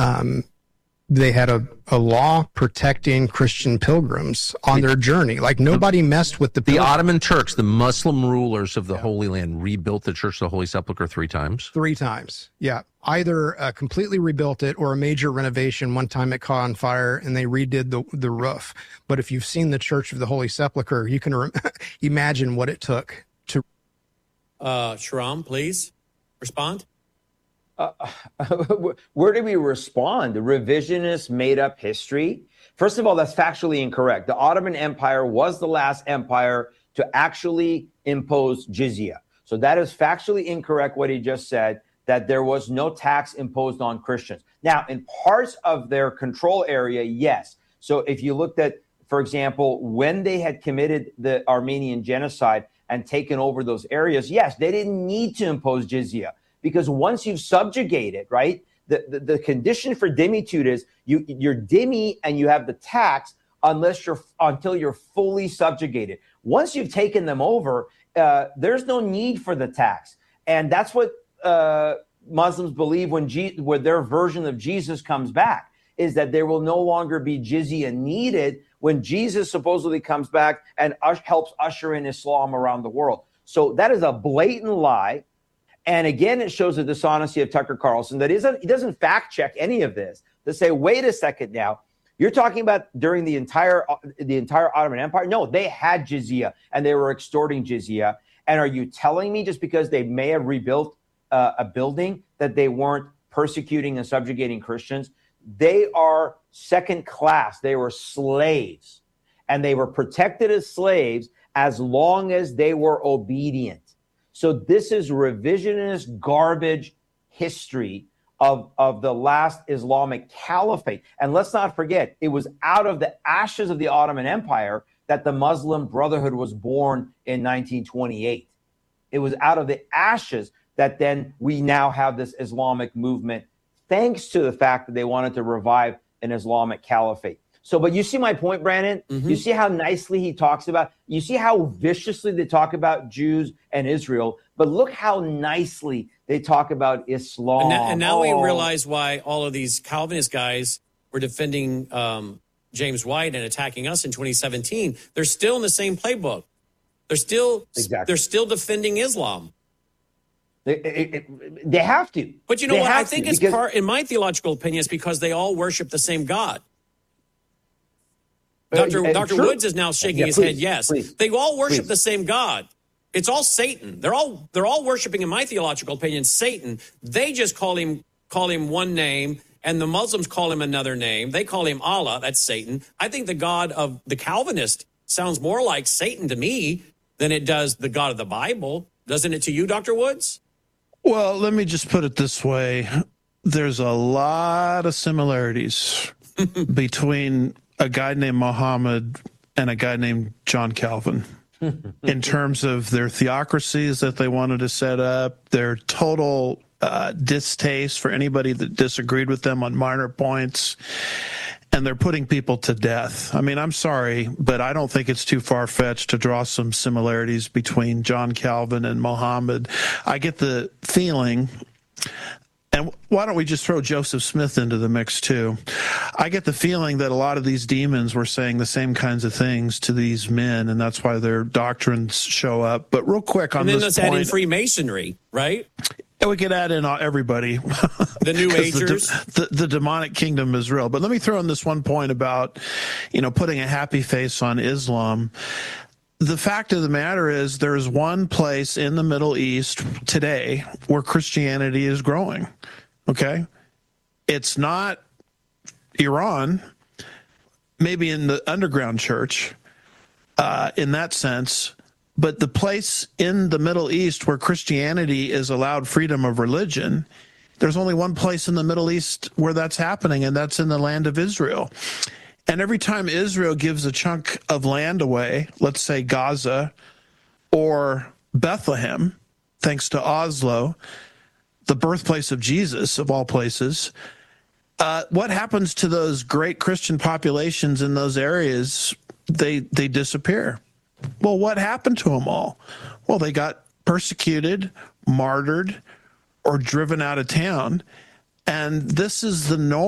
they had a law protecting Christian pilgrims on their journey. Like, nobody messed with the Ottoman Turks, the Muslim rulers of the Holy Land, rebuilt the Church of the Holy Sepulchre 3 times. 3 times, yeah. Either completely rebuilt it or a major renovation. One time it caught on fire and they redid the roof. But if you've seen the Church of the Holy Sepulchre, you can imagine what it took to. Shahram, please respond. Where do we respond? The revisionist made-up history? First of all, that's factually incorrect. The Ottoman Empire was the last empire to actually impose jizya. So that is factually incorrect, what he just said, that there was no tax imposed on Christians. Now, in parts of their control area, yes. So if you looked at, for example, when they had committed the Armenian genocide and taken over those areas, yes, they didn't need to impose jizya. Because once you've subjugated, right, the condition for dhimitude is you're dhimmi and you have the tax until you're fully subjugated. Once you've taken them over, there's no need for the tax. And that's what Muslims believe when their version of Jesus comes back, is that there will no longer be jizya needed when Jesus supposedly comes back and helps usher in Islam around the world. So that is a blatant lie. And again, it shows the dishonesty of Tucker Carlson that he doesn't fact check any of this to say, wait a second now, you're talking about during the entire Ottoman Empire? No, they had jizya and they were extorting jizya. And are you telling me just because they may have rebuilt a building that they weren't persecuting and subjugating Christians? They are second class. They were slaves, and they were protected as slaves as long as they were obedient. So this is revisionist garbage history of the last Islamic caliphate. And let's not forget, it was out of the ashes of the Ottoman Empire that the Muslim Brotherhood was born in 1928. It was out of the ashes that then we now have this Islamic movement, thanks to the fact that they wanted to revive an Islamic caliphate. So, but you see my point, Brandon? Mm-hmm. You see how nicely he talks about, you see how viciously they talk about Jews and Israel, but look how nicely they talk about Islam. And now we realize why all of these Calvinist guys were defending James White and attacking us in 2017. They're still in the same playbook. They're still defending Islam. They have to. But you know what? I think it's in my theological opinion, it's because they all worship the same God. Dr. Woods is now shaking his head. Yes, please. They all worship the same God. It's all Satan. They're all worshiping, in my theological opinion, Satan. They just call him one name, and the Muslims call him another name. They call him Allah. That's Satan. I think the God of the Calvinist sounds more like Satan to me than it does the God of the Bible. Doesn't it to you, Dr. Woods? Well, let me just put it this way. There's a lot of similarities between a guy named Muhammad and a guy named John Calvin in terms of their theocracies that they wanted to set up, their total distaste for anybody that disagreed with them on minor points, and they're putting people to death. I mean, I'm sorry, but I don't think it's too far-fetched to draw some similarities between John Calvin and Muhammad. I get the feeling, and why don't we just throw Joseph Smith into the mix too? I get the feeling that a lot of these demons were saying the same kinds of things to these men, and that's why their doctrines show up. But real quick on this point. And then let's add in Freemasonry, right? We could add in everybody. The New Agers. The demonic kingdom is real. But let me throw in this one point about, putting a happy face on Islam. The fact of the matter is there is one place in the Middle East today where Christianity is growing, okay? It's not Iran, maybe in the underground church in that sense, but the place in the Middle East where Christianity is allowed freedom of religion, there's only one place in the Middle East where that's happening, and that's in the land of Israel. And every time Israel gives a chunk of land away, let's say Gaza or Bethlehem, thanks to Oslo, the birthplace of Jesus, of all places, what happens to those great Christian populations in those areas? They disappear. Well, what happened to them all? Well, they got persecuted, martyred, or driven out of town. And this is the norm.